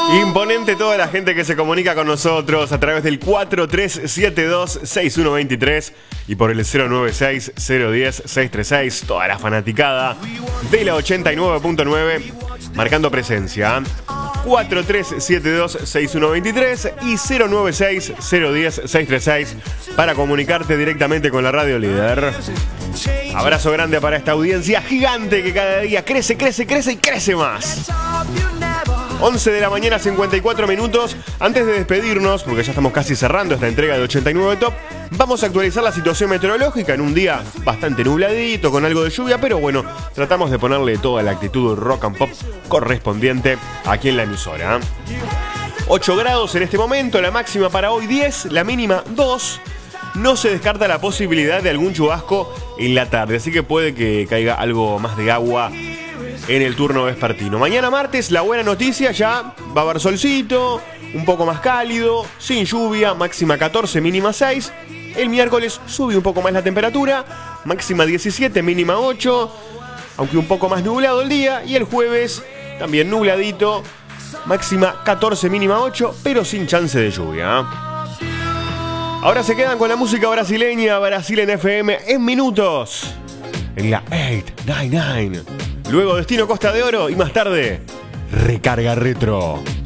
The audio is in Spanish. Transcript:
Imponente toda la gente que se comunica con nosotros a través del 4372-6123 y por el 096-010-636. Toda la fanaticada de la 89.9 marcando presencia. 4372-6123 y 096-010-636 para comunicarte directamente con la radio líder. Abrazo grande para esta audiencia gigante que cada día crece, crece, crece y crece más. 11 de la mañana, 54 minutos. Antes de despedirnos, porque ya estamos casi cerrando esta entrega de 89 Top, vamos a actualizar la situación meteorológica en un día bastante nubladito, con algo de lluvia, pero bueno, tratamos de ponerle toda la actitud rock and pop correspondiente aquí en la emisora. 8 grados en este momento, la máxima para hoy 10, la mínima 2. No se descarta la posibilidad de algún chubasco en la tarde, así que puede que caiga algo más de agua en el turno vespertino. Mañana martes, la buena noticia, ya va a haber solcito, un poco más cálido, sin lluvia, máxima 14, mínima 6. El miércoles sube un poco más la temperatura, máxima 17, mínima 8, aunque un poco más nublado el día. Y el jueves, también nubladito, máxima 14, mínima 8, pero sin chance de lluvia. Ahora se quedan con la música brasileña, Brasil en FM, en minutos, en la 899. Luego Destino Costa de Oro y más tarde, Recarga Retro.